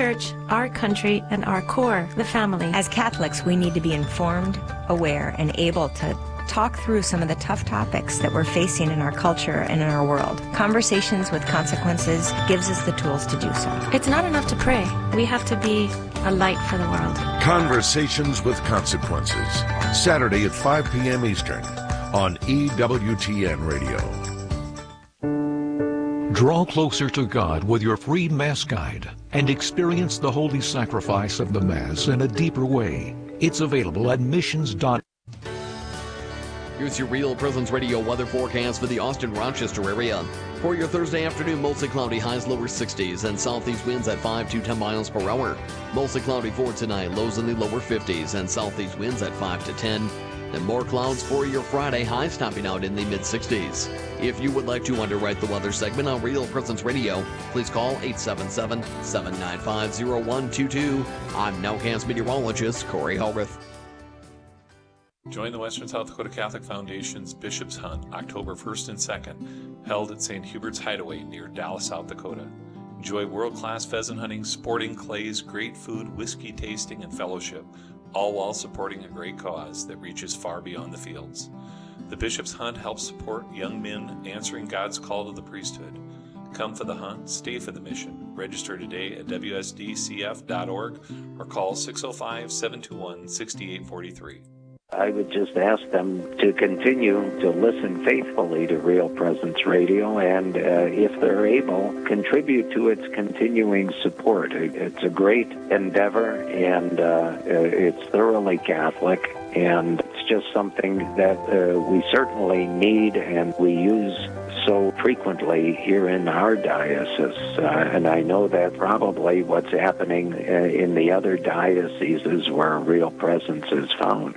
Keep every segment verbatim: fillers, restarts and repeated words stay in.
church, our country, and our core, the family. As Catholics, we need to be informed, aware, and able to talk through some of the tough topics that we're facing in our culture and in our world. Conversations with Consequences gives us the tools to do so. It's not enough to pray. We have to be a light for the world. Conversations with Consequences, Saturday at five p.m. Eastern on E W T N Radio. Draw closer to God with your free Mass Guide and experience the holy sacrifice of the Mass in a deeper way. It's available at missions dot org. Here's your Real Presence Radio weather forecast for the Austin-Rochester area. For your Thursday afternoon, mostly cloudy, highs lower sixties, and southeast winds at five to ten miles per hour. Mostly cloudy for tonight, lows in the lower fifties, and southeast winds at five to ten. And more clouds for your Friday, highs topping out in the mid-sixties. If you would like to underwrite the weather segment on Real Presence Radio, please call eight seven seven, seven nine five, zero one two two. I'm Nowcast meteorologist Corey Hallworth. Join the Western South Dakota Catholic Foundation's Bishop's Hunt, October first and second, held at Saint Hubert's Hideaway near Dallas, South Dakota. Enjoy world-class pheasant hunting, sporting clays, great food, whiskey tasting, and fellowship, all while supporting a great cause that reaches far beyond the fields. The Bishop's Hunt helps support young men answering God's call to the priesthood. Come for the hunt, stay for the mission. Register today at W S D C F dot org or call six oh five, seven two one, six eight four three. I would just ask them to continue to listen faithfully to Real Presence Radio and, uh, if they're able, contribute to its continuing support. It's a great endeavor, and uh, it's thoroughly Catholic, and it's just something that uh, we certainly need and we use so frequently here in our diocese. Uh, and I know that probably what's happening uh, in the other dioceses where Real Presence is found.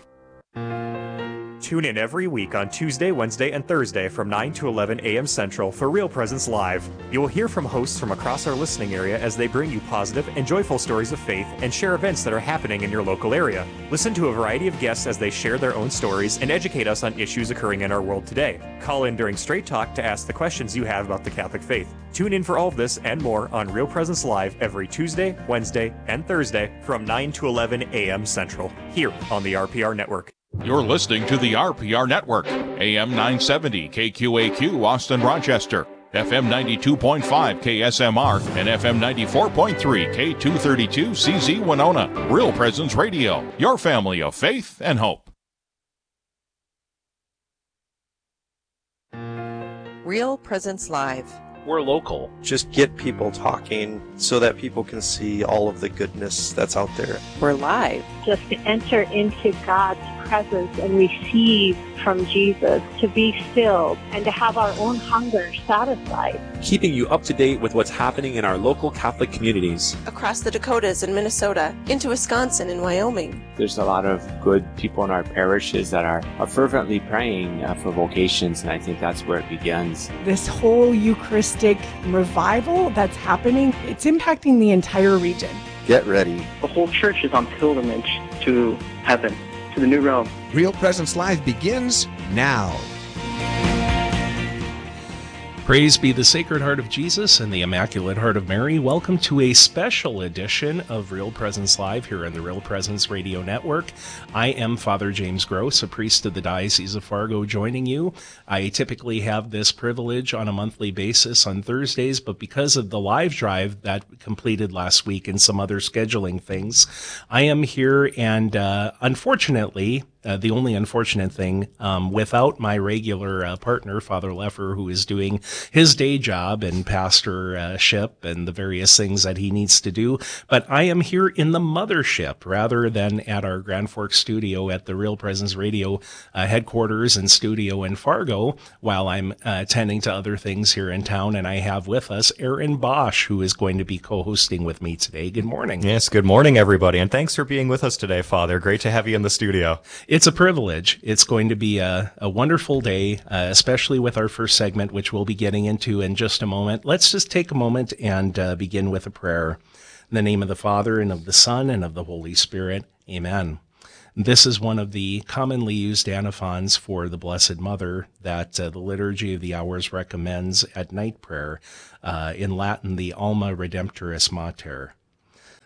Tune in every week on Tuesday, Wednesday, and Thursday from nine to eleven a.m. Central for Real Presence Live. You will hear from hosts from across our listening area as they bring you positive and joyful stories of faith and share events that are happening in your local area. Listen to a variety of guests as they share their own stories and educate us on issues occurring in our world today. Call in during Straight Talk to ask the questions you have about the Catholic faith. Tune in for all of this and more on Real Presence Live every Tuesday, Wednesday, and Thursday from nine to eleven a.m. Central, here on the R P R Network. You're listening to the R P R Network, A M nine seventy K Q A Q Austin Rochester, F M ninety-two point five K S M R, and F M ninety-four point three K two thirty-two C Z Winona. Real Presence Radio, your family of faith and hope. Real Presence Live. We're local. Just get people talking so that people can see all of the goodness that's out there. We're live. Just to enter into God's presence and receive from Jesus, to be filled and to have our own hunger satisfied. Keeping you up to date with what's happening in our local Catholic communities. Across the Dakotas and Minnesota, into Wisconsin and Wyoming. There's a lot of good people in our parishes that are, are fervently praying uh, for vocations, and I think that's where it begins. This whole Eucharistic revival that's happening, it's impacting the entire region. Get ready. The whole church is on pilgrimage to heaven, to the new realm. Real Presence Live begins now. Praise be the Sacred Heart of Jesus and the Immaculate Heart of Mary. Welcome to a special edition of Real Presence Live here on the Real Presence Radio Network. I am Father James Gross, a priest of the Diocese of Fargo, joining you. I typically have this privilege on a monthly basis on Thursdays, but because of the live drive that completed last week and some other scheduling things, I am here, and uh, unfortunately, Uh, the only unfortunate thing, um, without my regular uh, partner, Father Leffer, who is doing his day job and pastorship and the various things that he needs to do. But I am here in the mothership rather than at our Grand Forks studio at the Real Presence Radio uh, headquarters and studio in Fargo while I'm uh, attending to other things here in town. And I have with us Aaron Bosch, who is going to be co-hosting with me today. Good morning. Yes, good morning, everybody. And thanks for being with us today, Father. Great to have you in the studio. It's a privilege. It's going to be a, a wonderful day, uh, especially with our first segment, which we'll be getting into in just a moment. Let's just take a moment and uh, begin with a prayer. In the name of the Father, and of the Son, and of the Holy Spirit. Amen. This is one of the commonly used antiphons for the Blessed Mother that uh, the Liturgy of the Hours recommends at night prayer, uh, in Latin, the Alma Redemptoris Mater.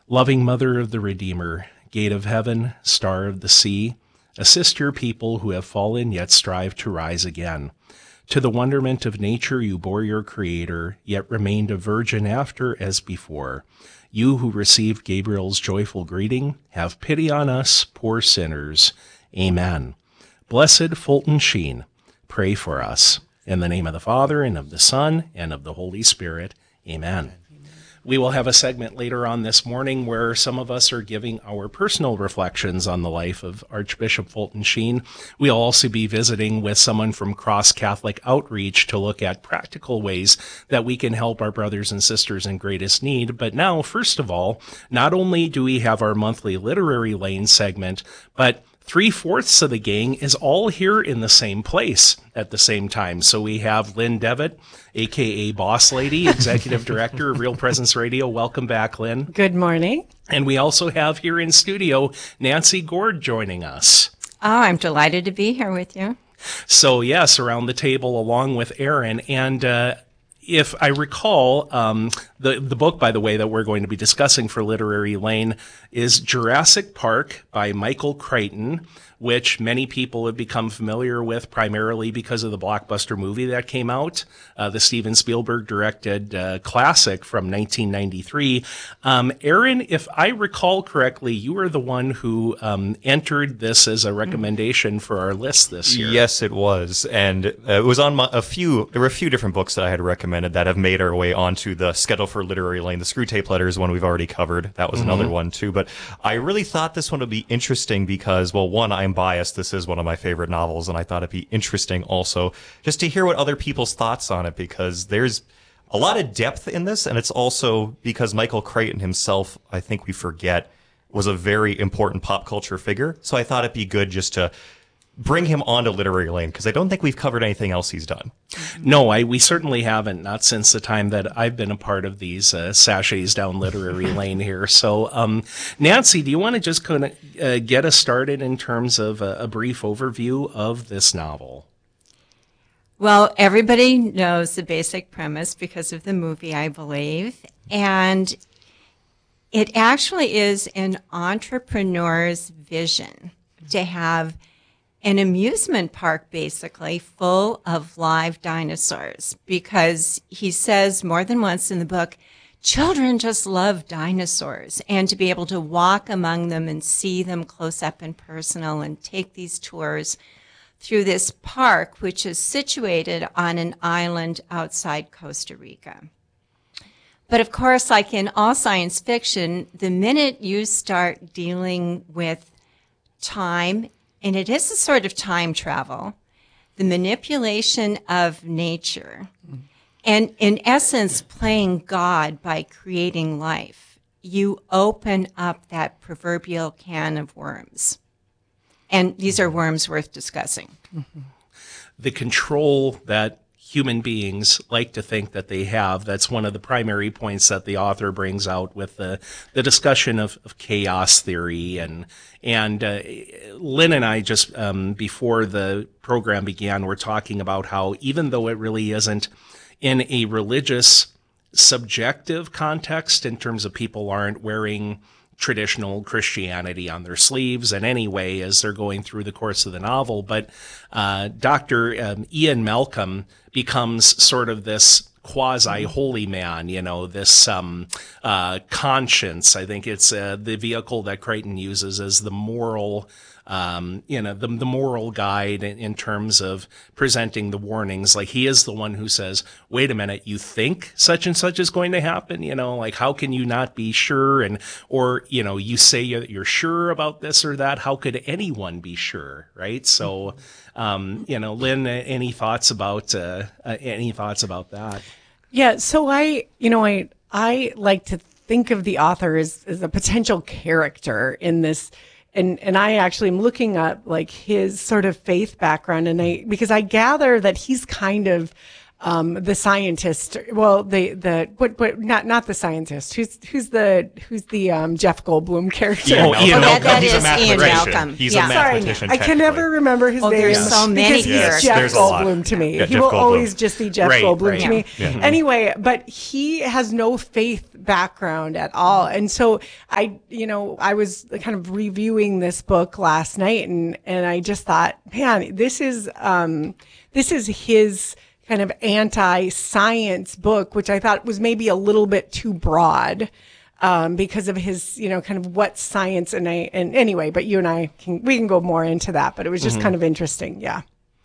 Loving Mother of the Redeemer, Gate of Heaven, Star of the Sea, assist your people who have fallen yet strive to rise again. To the wonderment of nature you bore your Creator, yet remained a virgin after as before. You who received Gabriel's joyful greeting, have pity on us, poor sinners. Amen. Blessed Fulton Sheen, pray for us. In the name of the Father, and of the Son, and of the Holy Spirit. Amen. We will have a segment later on this morning where some of us are giving our personal reflections on the life of Archbishop Fulton Sheen. We'll also be visiting with someone from Cross Catholic Outreach to look at practical ways that we can help our brothers and sisters in greatest need. But now, first of all, not only do we have our monthly Literary Lane segment, but three-fourths of the gang is all here in the same place at the same time. So we have Lynn Devitt, a k a. Boss Lady, Executive Director of Real Presence Radio. Welcome back, Lynn. Good morning. And we also have here in studio Nancy Gord joining us. Oh, I'm delighted to be here with you. So, yes, around the table along with Aaron. And uh if I recall, um, the, the book, by the way, that we're going to be discussing for Literary Lane is Jurassic Park by Michael Crichton, which many people have become familiar with primarily because of the blockbuster movie that came out, uh, the Steven Spielberg directed uh, classic from nineteen ninety-three. Um, Aaron, if I recall correctly, you were the one who um, entered this as a recommendation for our list this year. Yes, it was. And uh, it was on my, a few, there were a few different books that I had recommended that have made our way onto the schedule for Literary Lane. The Screwtape Letters one we've already covered. That was mm-hmm. another one too. But I really thought this one would be interesting because, well, one, I'm biased. This is one of my favorite novels, and I thought it'd be interesting also just to hear what other people's thoughts on it, because there's a lot of depth in this, and it's also because Michael Crichton himself, I think we forget, was a very important pop culture figure. So I thought it'd be good just to bring him onto Literary Lane, because I don't think we've covered anything else he's done. No, I we certainly haven't, not since the time that I've been a part of these uh, sachets down Literary Lane here. So, um, Nancy, do you want to just kind of uh, get us started in terms of a, a brief overview of this novel? Well, everybody knows the basic premise because of the movie, I believe. And it actually is an entrepreneur's vision to have an amusement park basically full of live dinosaurs, because he says more than once in the book, children just love dinosaurs, and to be able to walk among them and see them close up and personal and take these tours through this park, which is situated on an island outside Costa Rica. But of course, like in all science fiction, the minute you start dealing with time, and it is a sort of time travel, the manipulation of nature, and in essence, playing God by creating life, you open up that proverbial can of worms. And these are worms worth discussing. Mm-hmm. The control that human beings like to think that they have, that's one of the primary points that the author brings out with the, the discussion of, of chaos theory. And and uh, Lynn and I just, um, before the program began, were talking about how even though it really isn't in a religious subjective context in terms of people aren't wearing traditional Christianity on their sleeves in any way as they're going through the course of the novel, but uh, Doctor Um, Ian Malcolm becomes sort of this quasi-holy man, you know, this um, uh, conscience. I think it's uh, the vehicle that Crichton uses as the moral Um, you know, the, the moral guide in, in terms of presenting the warnings. Like, he is the one who says, wait a minute, you think such and such is going to happen? You know, like, how can you not be sure? And, or, you know, you say you're sure about this or that. How could anyone be sure? Right. So, um, you know, Lynn, any thoughts about, uh, uh, any thoughts about that? Yeah. So I, you know, I, I like to think of the author as, as a potential character in this. And and I actually am looking up like his sort of faith background, and I because I gather that he's kind of um, the scientist. Well, the the what what not not the scientist. Who's who's the who's the um, Jeff Goldblum character? Ian oh, Ian Malcolm. that He's is a Ian Malcolm. He's yeah. a Sorry, mathematician. I can never remember his oh, name. There's so many because yes, he's Jeff there's a lot. Goldblum to me. Yeah, he Jeff will Goldblum. always just be Jeff Right, Goldblum right. to me. Yeah. Mhm. Anyway, but he has no faith background at all, and so I, you know, I was kind of reviewing this book last night, and and I just thought, man, this is um, this is his kind of anti-science book, which I thought was maybe a little bit too broad. Um, because of his, you know, kind of what science and I, and anyway, but you and I can, we can go more into that, but it was just Mhm. kind of interesting. Yeah.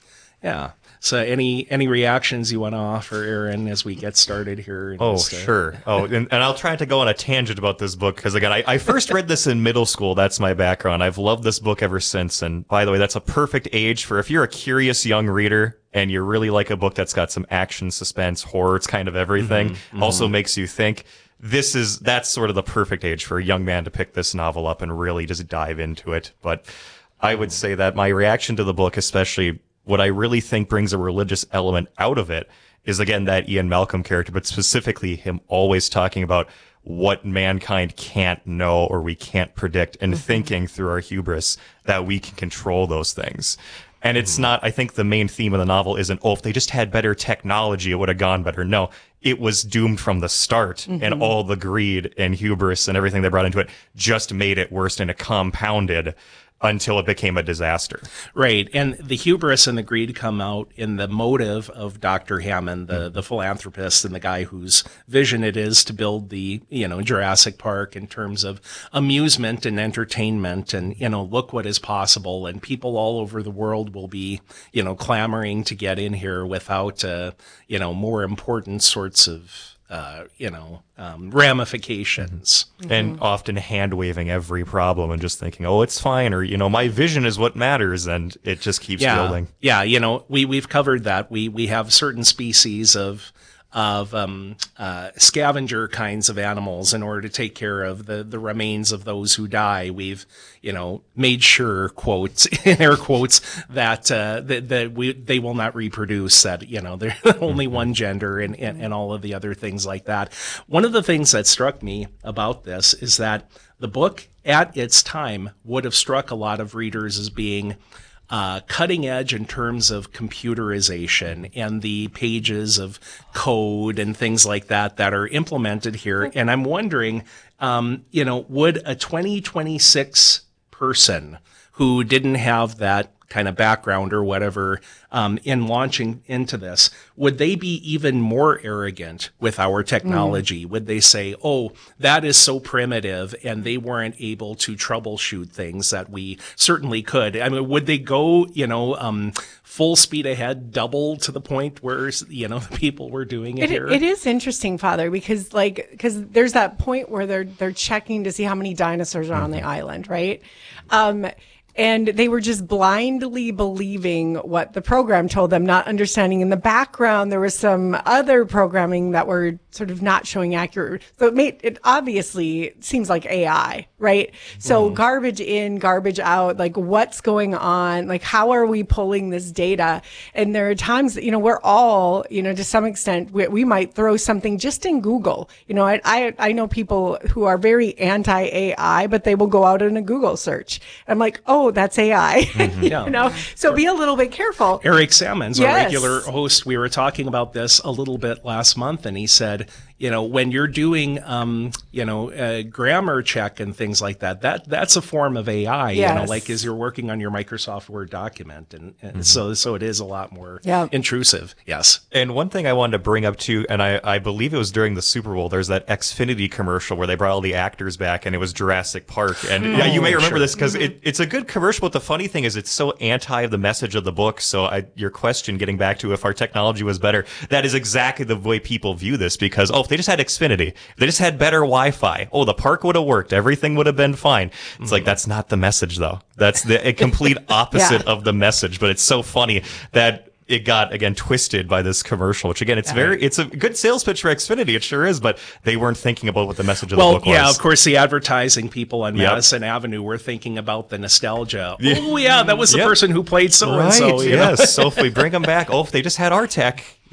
Yeah. So any any reactions you want to offer, Aaron, as we get started here? Oh, Just, uh, sure. Oh, and, and I'll try to go on a tangent about this book because, again, I, I first read this in middle school. That's my background. I've loved this book ever since. And by the way, that's a perfect age for if you're a curious young reader and you really like a book that's got some action, suspense, horror, it's kind of everything, Mhm, also mhm. makes you think. This is, that's sort of the perfect age for a young man to pick this novel up and really just dive into it. But I would say that my reaction to the book, especially what I really think brings a religious element out of it, is again that Ian Malcolm character, but specifically him always talking about what mankind can't know or we can't predict, and Mm-hmm. thinking through our hubris that we can control those things. And it's not, I think the main theme of the novel isn't, oh, if they just had better technology, it would have gone better. No, it was doomed from the start, Mhm. and all the greed and hubris and everything they brought into it just made it worse, and it compounded until it became a disaster. Right. And the hubris and the greed come out in the motive of Doctor Hammond, the, the philanthropist and the guy whose vision it is to build the, you know, Jurassic Park in terms of amusement and entertainment and, you know, look what is possible. And people all over the world will be, you know, clamoring to get in here without, uh, you know, more important sorts of, uh, you know, um, ramifications. And often hand waving every problem and just thinking, oh, it's fine. Or, you know, my vision is what matters. And it just keeps yeah. building. Yeah. You know, we, we've covered that. We, we have certain species of, of, um, uh, scavenger kinds of animals in order to take care of the, the remains of those who die. We've, you know, made sure, quotes, in air quotes, that, uh, that, that we, they will not reproduce, that, you know, they're only one gender and, and, and all of the other things like that. One of the things that struck me about this is that the book at its time would have struck a lot of readers as being Uh, cutting edge in terms of computerization and the pages of code and things like that that are implemented here. And I'm wondering, um, you know, would a twenty twenty-six person who didn't have that kind of background or whatever um, in launching into this, would they be even more arrogant with our technology? Mm. Would they say, oh, that is so primitive and they weren't able to troubleshoot things that we certainly could? I mean, would they go, you know, um, full speed ahead, double to the point where, you know, the people were doing it, it here? It is interesting, Father, because like, because there's that point where they're, they're checking to see how many dinosaurs are mm-hmm. on the island, right? Um, And they were just blindly believing what the program told them, not understanding in the background there was some other programming that were sort of not showing accurate. So it made it obviously seems like A I, right? So mm. garbage in, garbage out, like what's going on? Like how are we pulling this data? And there are times that, you know, we're all, you know, to some extent, we, we might throw something just in Google. You know, I, I, I know people who are very anti-A I, but they will go out in a Google search. I'm like, oh, that's A I, mm-hmm. you yeah. know, so be a little bit careful. Eric Salmons, yes. our regular host, we were talking about this a little bit last month, and he said, you know, when you're doing, um, you know, a grammar check and things like that, that that's a form of A I, yes. you know, like as you're working on your Microsoft Word document. And, and mm-hmm. so, so it is a lot more yeah. intrusive. Yes. And one thing I wanted to bring up too, and I, I believe it was during the Super Bowl, there's that Xfinity commercial where they brought all the actors back and it was Jurassic Park. And oh, yeah, you may remember sure. this because mm-hmm. it, it's a good commercial, but the funny thing is it's so anti the message of the book. So I, your question, getting back to if our technology was better, that is exactly the way people view this, because, oh, if they just had Xfinity, if they just had better Wi-Fi, oh, the park would have worked. Everything would have been fine. It's mm-hmm. like, that's not the message though. That's the a complete opposite yeah. of the message, but it's so funny that it got, again, twisted by this commercial, which again, it's very, it's a good sales pitch for Xfinity. It sure is, but they weren't thinking about what the message of well, the book was. Well, yeah, of course, the advertising people on yep. Madison Avenue were thinking about the nostalgia. Yeah. Oh, yeah, that was the yep. person who played so right, and so. Yes, so if we bring them back, oh, if they just had our tech.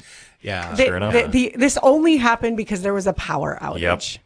Yeah, the, sure enough. the, the, this only happened because there was a power outage. Yep.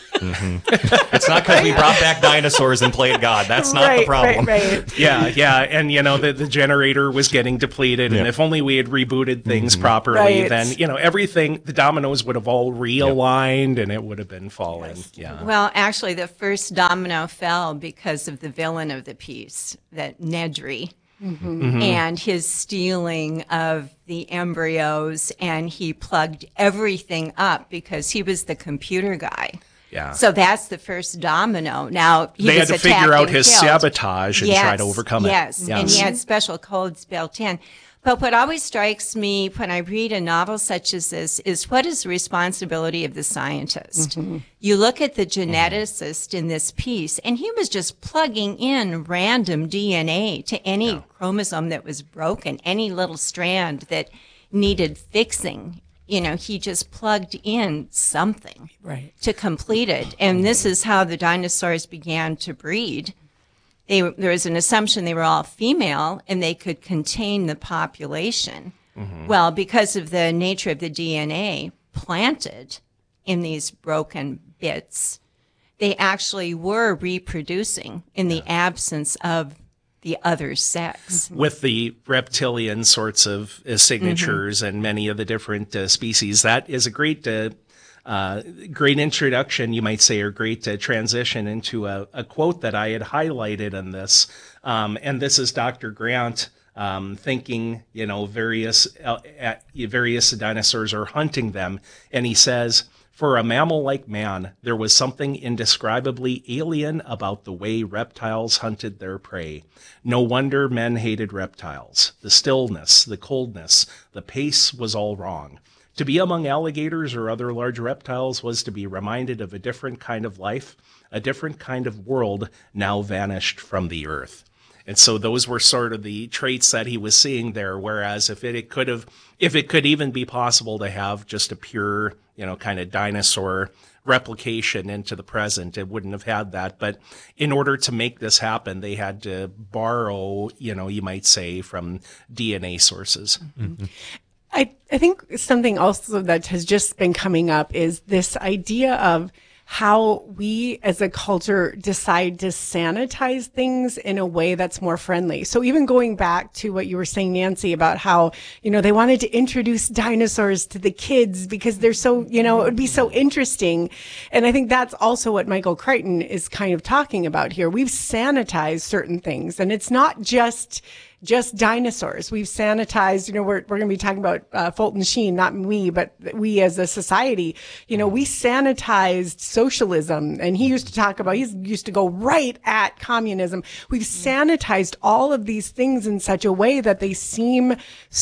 Mm-hmm. It's not because we brought back dinosaurs and played God. That's not right, the problem. Right, right. Yeah, yeah, and you know the the generator was getting depleted, Yep. and if only we had rebooted things Mm-hmm. properly, Right. then you know everything, the dominoes would have all realigned, and it would have been falling. Yeah. Well, actually, the first domino fell because of the villain of the piece, that Nedry. Mm-hmm. Mhm. And his stealing of the embryos, and he plugged everything up because he was the computer guy. Yeah. So that's the first domino. Now he They was had to attacked figure out and his killed. sabotage and try to overcome it. Yes, Yes. and he had special codes built in. But what always strikes me when I read a novel such as this is what is the responsibility of the scientist? Mm-hmm. You look at the geneticist in this piece, and he was just plugging in random D N A to any chromosome that was broken, any little strand that needed fixing. You know, he just plugged in something Right. to complete it. And this is how the dinosaurs began to breed. They, there was an assumption they were all female and they could contain the population. Mm-hmm. Well, because of the nature of the D N A planted in these broken bits, they actually were reproducing in the absence of the other sex. With the reptilian sorts of uh, signatures and many of the different uh, species, that is a great, uh, uh, great introduction, you might say, or great uh, transition into a, a quote that I had highlighted in this. Um, and this is Doctor Grant um, thinking, you know, various uh, at, various dinosaurs are hunting them, and he says, "For a mammal like man, there was something indescribably alien about the way reptiles hunted their prey. No wonder men hated reptiles. The stillness, the coldness, the pace was all wrong. To be among alligators or other large reptiles was to be reminded of a different kind of life, a different kind of world now vanished from the earth." And so those were sort of the traits that he was seeing there. Whereas if it, it could have, if it could even be possible to have just a pure, you know, kind of dinosaur replication into the present, it wouldn't have had that. But in order to make this happen, they had to borrow, you know, you might say, from D N A sources. Mm-hmm. I, I think something also that has just been coming up is this idea of how we as a culture decide to sanitize things in a way that's more friendly. So even going back to what you were saying, Nancy, about how, you know, they wanted to introduce dinosaurs to the kids because they're so, you know, it would be so interesting. And I think that's also what Michael Crichton is kind of talking about here. We've sanitized certain things, and it's not just just dinosaurs. We've sanitized, you know, we're, we're going to be talking about uh, Fulton Sheen, not we, but we as a society, you know, we sanitized socialism. And he used to talk about, he used to go right at communism. We've sanitized all of these things in such a way that they seem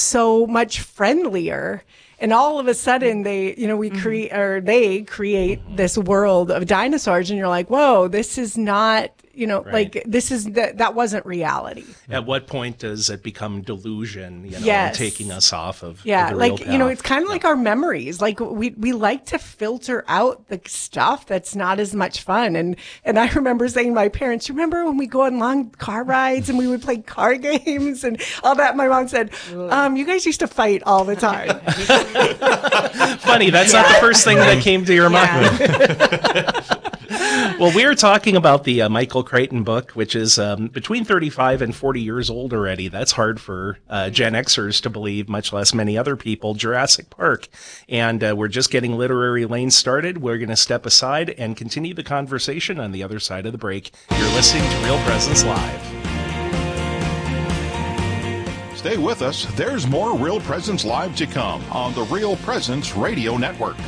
so much friendlier. And all of a sudden they, you know, we create, or they create this world of dinosaurs, and you're like, whoa, this is not, you know, Right. like this is, that, that wasn't reality. At what point does it become delusion, you know, Yes. and taking us off of Yeah, the like, real you know, path? it's kind of like our memories. Like we, we like to filter out the stuff that's not as much fun. And, and I remember saying to my parents, remember when we go on long car rides and we would play card games and all that? My mom said, um, you guys used to fight all the time. Funny, that's not the first thing that came to your mind. Well, we are talking about the uh, Michael Crichton book, which is um, between thirty-five and forty years old already. That's hard for uh, Gen Xers to believe, much less many other people. Jurassic Park. And uh, we're just getting Literary Lane started. We're going to step aside and continue the conversation on the other side of the break. You're listening to Real Presence Live. Stay with us. There's more Real Presence Live to come on the Real Presence Radio Network.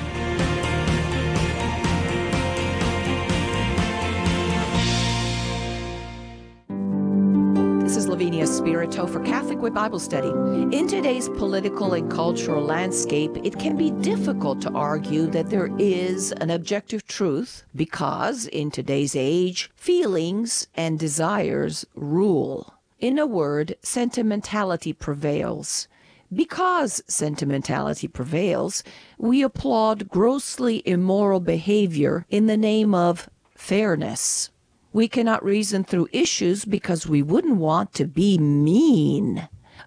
This is Lavinia Spirito for Catholic Way Bible Study. In today's political and cultural landscape, it can be difficult to argue that there is an objective truth because, in today's age, feelings and desires rule. In a word, sentimentality prevails. Because sentimentality prevails, we applaud grossly immoral behavior in the name of fairness. We cannot reason through issues because we wouldn't want to be mean.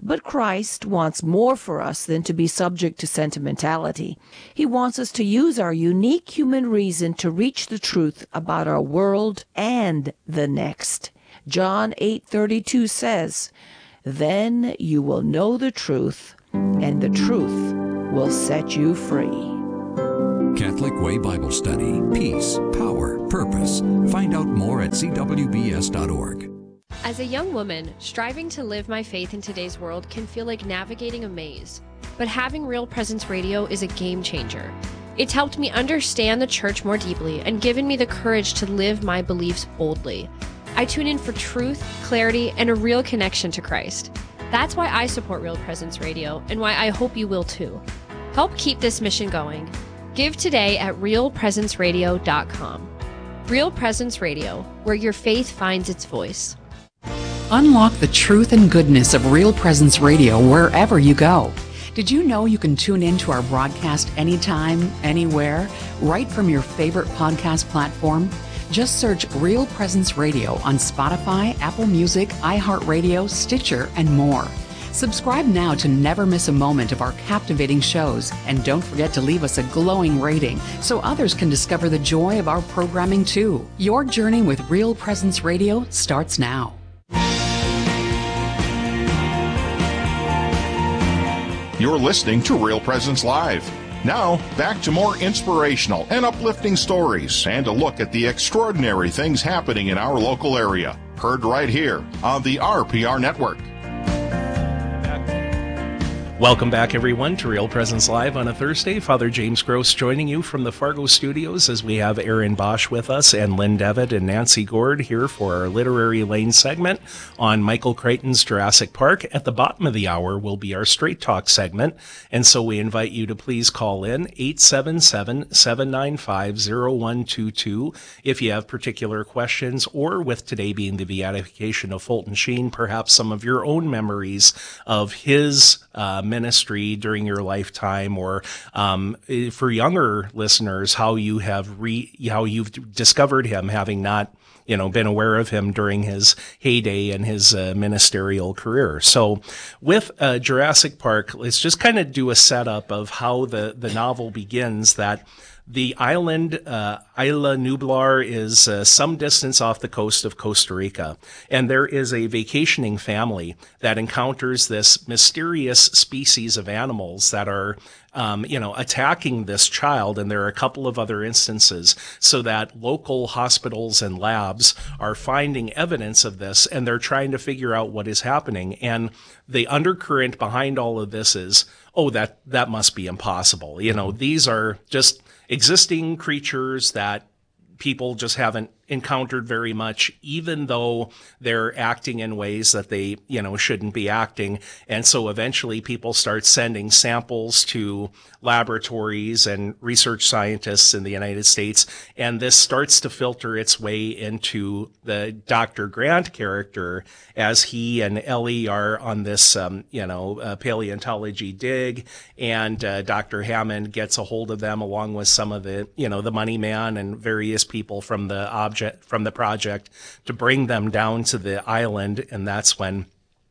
But Christ wants more for us than to be subject to sentimentality. He wants us to use our unique human reason to reach the truth about our world and the next. John eight thirty-two says, "Then you will know the truth, and the truth will set you free." Catholic Way Bible Study. Peace, power, purpose. Find out more at c w b s dot org. As a young woman, striving to live my faith in today's world can feel like navigating a maze. But having Real Presence Radio is a game changer. It's helped me understand the church more deeply and given me the courage to live my beliefs boldly. I tune in for truth, clarity, and a real connection to Christ. That's why I support Real Presence Radio and why I hope you will too. Help keep this mission going. Give today at real presence radio dot com. Real Presence Radio, where your faith finds its voice. Unlock the truth and goodness of Real Presence Radio wherever you go. Did you know you can tune in to our broadcast anytime, anywhere, right from your favorite podcast platform? Just search Real Presence Radio on Spotify, Apple Music, iHeartRadio, Stitcher, and more. Subscribe now to never miss a moment of our captivating shows, and don't forget to leave us a glowing rating so others can discover the joy of our programming too. Your journey with Real Presence Radio starts now. You're listening to Real Presence Live. Now, back to more inspirational and uplifting stories and a look at the extraordinary things happening in our local area. Heard right here on the R P R Network. Welcome back, everyone, to Real Presence Live on a Thursday. Father James Gross joining you from the Fargo studios as we have Aaron Bosch with us and Lynn Devitt and Nancy Gord here for our Literary Lane segment on Michael Crichton's Jurassic Park. At the bottom of the hour will be our Straight Talk segment, and so we invite you to please call in eight seven seven, seven nine five, zero one two two if you have particular questions, or with today being the beatification of Fulton Sheen, perhaps some of your own memories of his uh, ministry during your lifetime, or um, for younger listeners, how you have re how you've discovered him, having not you know been aware of him during his heyday and his uh, ministerial career. So, with uh, Jurassic Park, let's just kind of do a setup of how the the novel begins. That the island, uh, Isla Nublar, is uh, some distance off the coast of Costa Rica, and there is a vacationing family that encounters this mysterious species of animals that are, um, you know, attacking this child, and there are a couple of other instances, so that local hospitals and labs are finding evidence of this, and they're trying to figure out what is happening. And the undercurrent behind all of this is, oh, that, that must be impossible. You know, these are just existing creatures that people just haven't encountered very much, even though they're acting in ways that they, you know, shouldn't be acting. And so eventually people start sending samples to laboratories and research scientists in the United States. And this starts to filter its way into the Doctor Grant character as he and Ellie are on this, um, you know, uh, paleontology dig. And uh, Doctor Hammond gets a hold of them along with some of the, you know, the money man and various people from the object from the project to bring them down to the island, and that's when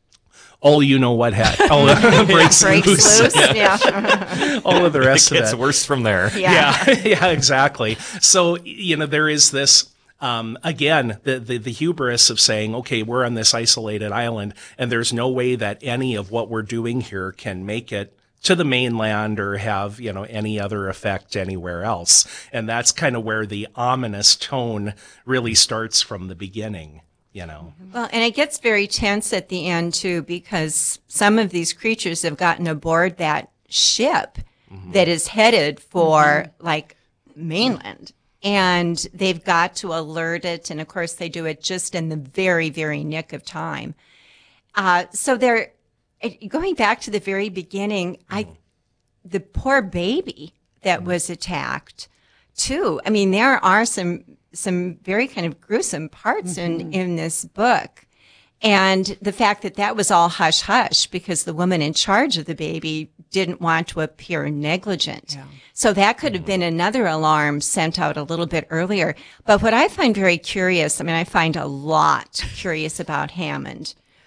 all you know what had all of breaks, breaks loose, loose. Yeah. Yeah. all of the rest it of gets it worse from there. Yeah. yeah, yeah, exactly. So you know there is this. Um, again, the, the, the hubris of saying, okay, we're on this isolated island, and there's no way that any of what we're doing here can make it to the mainland or have, you know, any other effect anywhere else. And that's kind of where the ominous tone really starts from the beginning, you know. Well, and it gets very tense at the end, too, because some of these creatures have gotten aboard that ship mm-hmm. that is headed for, mm-hmm. like, mainland. And they've got to alert it. And, of course, they do it just in the very, very nick of time. Uh, so they're... Going back to the very beginning, I, the poor baby that was attacked, too. I mean, there are some some very kind of gruesome parts mm-hmm. in, in this book. And the fact that that was all hush-hush because the woman in charge of the baby didn't want to appear negligent. Yeah. So that could have been another alarm sent out a little bit earlier. But what I find very curious, I mean, I find a lot curious about Hammond,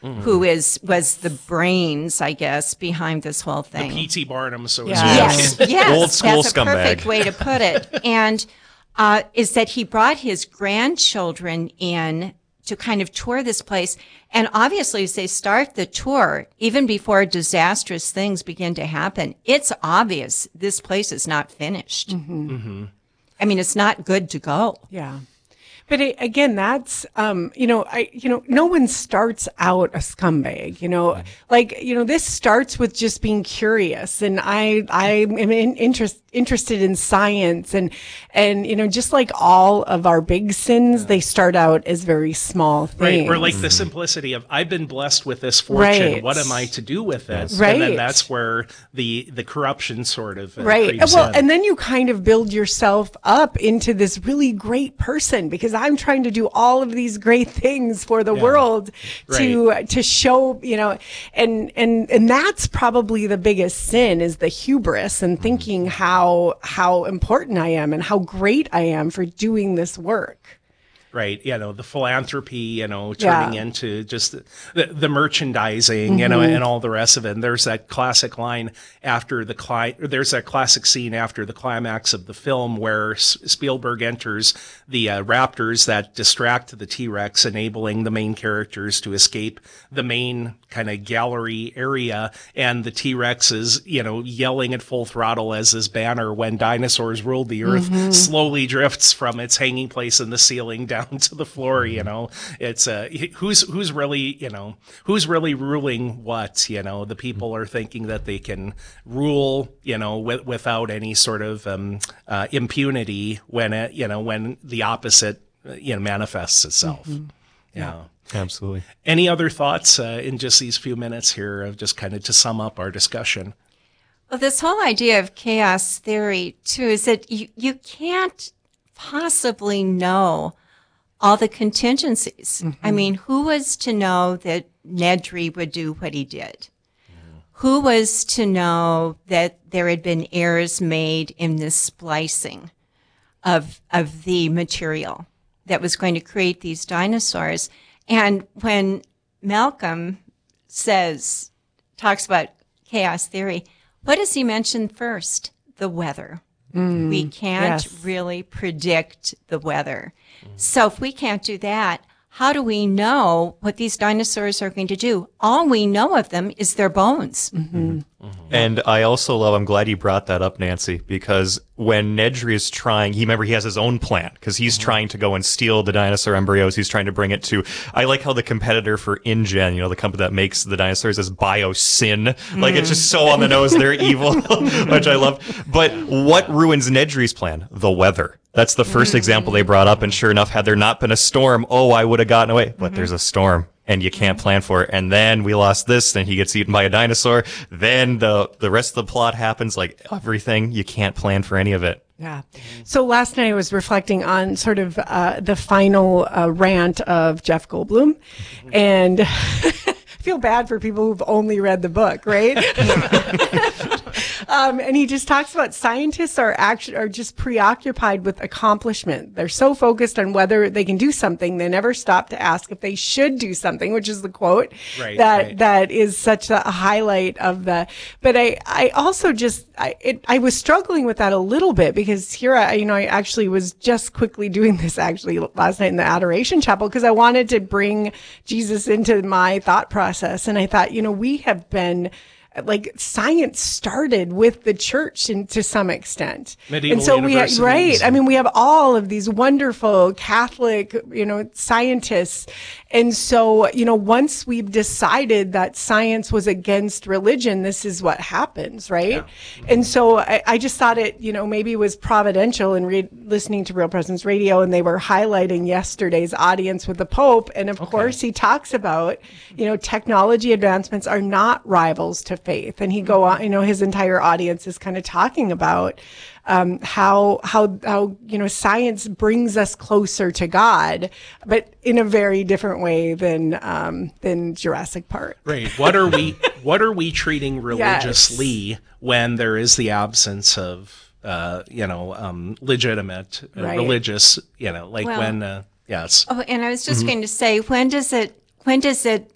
mm-hmm. who is was the brains, I guess, behind this whole thing. The P T Barnum, so yeah. Yes, yes, old school that's scumbag. a perfect way to put it. And uh, is that he brought his grandchildren in to kind of tour this place. And obviously, as they start the tour, even before disastrous things begin to happen, it's obvious this place is not finished. Mm-hmm. Mm-hmm. I mean, it's not good to go. Yeah. But it, again, that's, um, you know, I, you know, no one starts out a scumbag, you know, like, you know, this starts with just being curious. And I, I am in, interest, interested in science and, and, you know, just like all of our big sins, yeah. they start out as very small things. Right. Or like the simplicity of, I've been blessed with this fortune. Right. What am I to do with it? Right. And then that's where the, the corruption sort of uh, right. creeps Well, in. and then you kind of build yourself up into this really great person because I'm trying to do all of these great things for the Yeah. world to Right. to show, you know, and and and that's probably the biggest sin is the hubris and thinking how how important I am and how great I am for doing this work. Right, you know, the philanthropy, you know, turning Yeah. into just the, the merchandising, Mm-hmm. you know, and all the rest of it. And there's that classic line after the cli- there's that classic scene after the climax of the film where S- Spielberg enters the uh, raptors that distract the T-Rex, enabling the main characters to escape the main kind of gallery area. And the T-Rex is, you know, yelling at full throttle as his banner when dinosaurs ruled the earth Mhm. slowly drifts from its hanging place in the ceiling down to the floor. You know, it's uh, who's who's really, you know, who's really ruling what. You know, the people are thinking that they can rule, you know, with, without any sort of um, uh, impunity when it, you know, when the opposite, uh, you know, manifests itself. Mm-hmm. Yeah. Absolutely. Any other thoughts uh, in just these few minutes here of just kind of to sum up our discussion? Well, this whole idea of chaos theory, too, is that you, you can't possibly know all the contingencies. Mm-hmm. I mean, who was to know that Nedry would do what he did? Mm-hmm. Who was to know that there had been errors made in the splicing of, of the material that was going to create these dinosaurs? And when Malcolm says, talks about chaos theory, what does he mention first? The weather. Mm, we can't yes. really predict the weather. So if we can't do that, how do we know what these dinosaurs are going to do? All we know of them is their bones. Mm-hmm. And I also love, I'm glad you brought that up, Nancy, because when Nedry is trying, he remember he has his own plan because he's trying to go and steal the dinosaur embryos. He's trying to bring it to, I like how the competitor for InGen, you know, the company that makes the dinosaurs is BioSyn. Mm. Like it's just so on the nose, they're evil, which I love. But what ruins Nedry's plan? The weather. That's the first mm. example they brought up. And sure enough, had there not been a storm, oh, I would have gotten away. But mm-hmm. there's a storm. And you can't plan for it. And then we lost this, then he gets eaten by a dinosaur. Then the the rest of the plot happens, like everything. You can't plan for any of it. Yeah. So last night I was reflecting on sort of uh, the final uh, rant of Jeff Goldblum. And I feel bad for people who've only read the book, right? Um, and he just talks about scientists are actually are just preoccupied with accomplishment. They're so focused on whether they can do something, they never stop to ask if they should do something, which is the quote right, that right. that is such a highlight of the. But I I also just I it, I was struggling with that a little bit because here I you know I actually was just quickly doing this actually last night in the Adoration Chapel because I wanted to bring Jesus into my thought process, and I thought you know we have been. Like science started with the church and to some extent. Medieval and so we have, universities. right. I mean, we have all of these wonderful Catholic, you know, scientists. And so, you know, once we've decided that science was against religion, this is what happens, right? Yeah. Mm-hmm. And so I, I just thought it, you know, maybe it was providential in re- listening to Real Presence Radio, and they were highlighting yesterday's audience with the Pope. And of okay. course, he talks about, you know, technology advancements are not rivals to faith. And he go on, you know, his entire audience is kind of talking about um, how how how you know science brings us closer to God, but in a very different way than um, than Jurassic Park. Right. What are we What are we treating religiously yes. when there is the absence of uh, you know um, legitimate uh, right. religious you know like well, when uh, yes. Oh, and I was just mm-hmm. going to say when does it when does it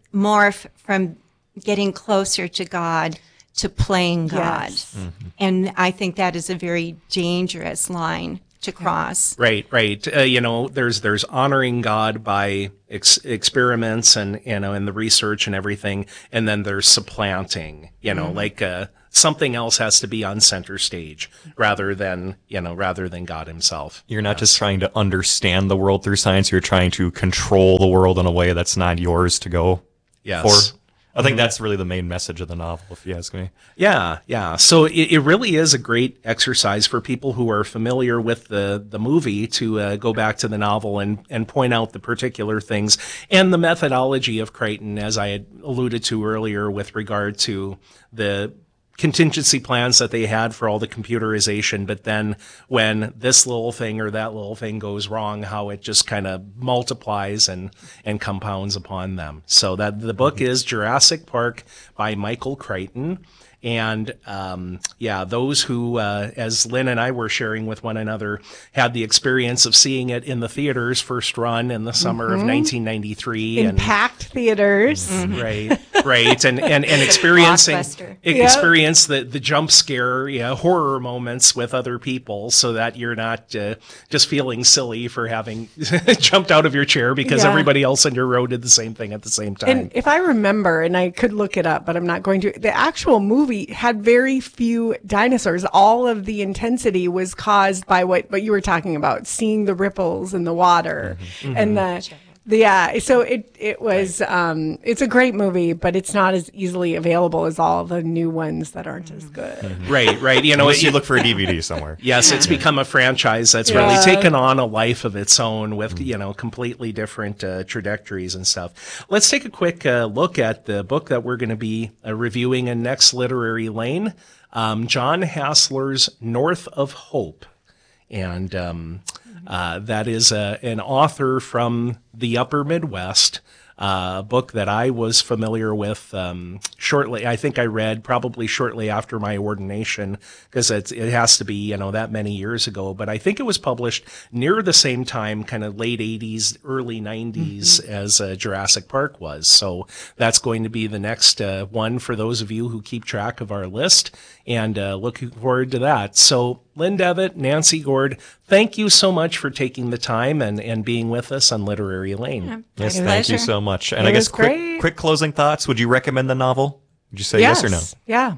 morph from getting closer to God to playing God. Yes. Mm-hmm. And I think that is a very dangerous line to cross. Right, right. Uh, you know, there's there's honoring God by ex- experiments and you know and the research and everything, and then there's supplanting. You know, Mhm. like uh, something else has to be on center stage rather than you know rather than God Himself. You're not just trying to understand the world through science. You're trying to control the world in a way that's not yours to go Yes. for. I think Mhm. that's really the main message of the novel, if you ask me. Yeah, yeah. So it, it really is a great exercise for people who are familiar with the, the movie to uh, go back to the novel and, and point out the particular things and the methodology of Crichton, as I had alluded to earlier with regard to the contingency plans that they had for all the computerization, but then when this little thing or that little thing goes wrong, how it just kind of multiplies and, and compounds upon them. So that the book is Jurassic Park by Michael Crichton. And um, yeah, those who, uh, as Lynn and I were sharing with one another, had the experience of seeing it in the theaters first run in the summer of Mhm. nineteen ninety-three. In and packed theaters. Right, right, and and and experiencing Blockbuster. e- Yep. experience the the jump scare, yeah, horror moments with other people, so that you're not uh, just feeling silly for having jumped out of your chair because Yeah. everybody else in your row did the same thing at the same time. And if I remember, and I could look it up, but I'm not going to, the actual movie had very few dinosaurs. All of the intensity was caused by what, what you were talking about, seeing the ripples in the water Mm-hmm. and the, the, yeah. So it, it was, um, it's a great movie, but it's not as easily available as all the new ones that aren't as good. Right, right. You know, Unless you it- look for a D V D somewhere. Yes, it's become a franchise that's Yeah. really taken on a life of its own with, you know, completely different uh, trajectories and stuff. Let's take a quick uh, look at the book that we're going to be uh, reviewing in next literary lane, um, John Hassler's North of Hope. And um, uh, that is uh, an author from the upper Midwest, uh, a book that I was familiar with um, shortly. I think I read probably shortly after my ordination because it has to be, you know, that many years ago. But I think it was published near the same time, kind of late eighties, early nineties Mm-hmm. as uh, Jurassic Park was. So that's going to be the next uh, one for those of you who keep track of our list, and uh, looking forward to that. So Lynn Devitt, Nancy Gord, thank you so much for taking the time and, and being with us on Literary Lane. Yeah, Yes, my thank you pleasure. so much. And It I guess was quick, great. quick closing thoughts. Would you recommend the novel? Would you say yes, or no? Yeah.